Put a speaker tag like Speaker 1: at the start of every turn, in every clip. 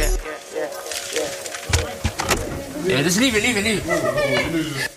Speaker 1: Yeah, just leave it.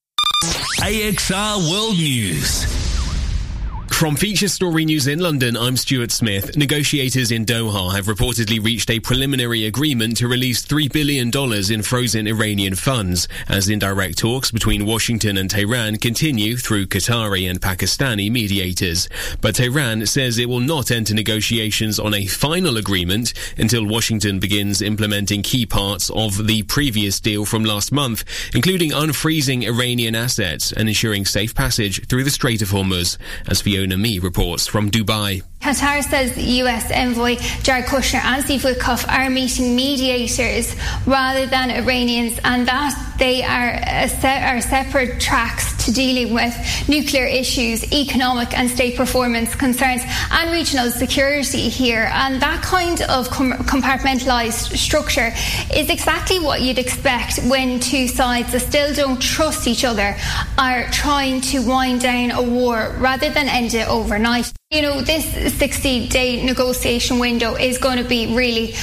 Speaker 2: AXR World News. From Feature Story News in London, I'm Stuart Smith. Negotiators in Doha have reportedly reached a preliminary agreement to release $3 billion in frozen Iranian funds, as indirect talks between Washington and Tehran continue through Qatari and Pakistani mediators. But Tehran says it will not enter negotiations on a final agreement until Washington begins implementing key parts of the previous deal from last month, including unfreezing Iranian assets and ensuring safe passage through the Strait of Hormuz, as Fiona Mee reports from Dubai.
Speaker 3: Qatar says the US envoy Jared Kushner and Steve Witkoff are meeting mediators rather than Iranians, and that they are separate tracks to dealing with nuclear issues, economic and state performance concerns and regional security here. And that kind of compartmentalised structure is exactly what you'd expect when two sides that still don't trust each other are trying to wind down a war rather than end it overnight. You know, this 60-day negotiation window is going to be really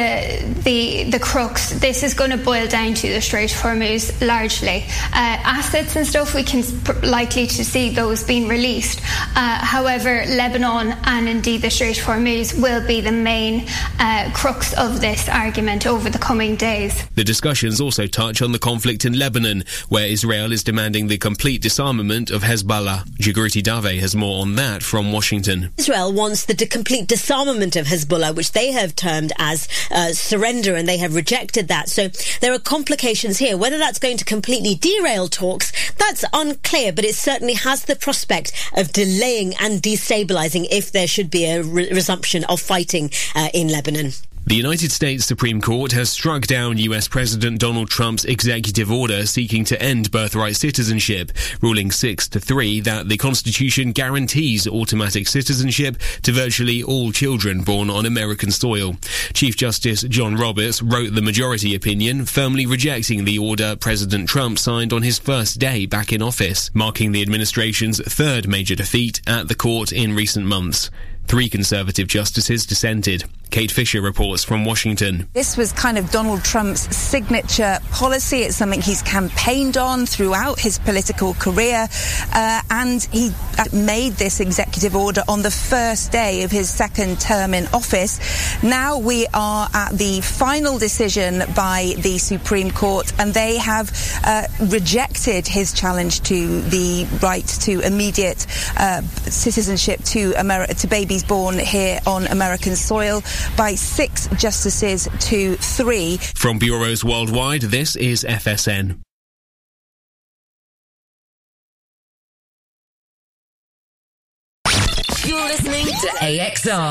Speaker 3: the crux. This is going to boil down to the Strait of Hormuz largely. Assets and stuff, we can likely to see those being released. However, Lebanon and indeed the Strait of Hormuz will be the main crux of this argument over the coming days.
Speaker 2: The discussions also touch on the conflict in Lebanon, where Israel is demanding the complete disarmament of Hezbollah. Jagruti Dave has more on that from Washington.
Speaker 4: Israel wants the complete disarmament of Hezbollah, which they have termed as surrender, and they have rejected that. So there are complications here. Whether that's going to completely derail talks, that's unclear, but it certainly has the prospect of delaying and destabilizing if there should be a resumption of fighting in Lebanon.
Speaker 2: The United States Supreme Court has struck down US President Donald Trump's executive order seeking to end birthright citizenship, ruling 6-3 that the Constitution guarantees automatic citizenship to virtually all children born on American soil. Chief Justice John Roberts wrote the majority opinion, firmly rejecting the order President Trump signed on his first day back in office, marking the administration's third major defeat at the court in recent months. 3 Conservative justices dissented. Kate Fisher reports from Washington.
Speaker 5: This was kind of Donald Trump's signature policy. It's something he's campaigned on throughout his political career. And he made this executive order on the first day of his second term in office. Now we are at the final decision by the Supreme Court, and they have rejected his challenge to the right to immediate citizenship to babies born here on American soil by 6 justices to 3.
Speaker 2: From bureaus worldwide, this is FSN.
Speaker 6: You're listening to AXR.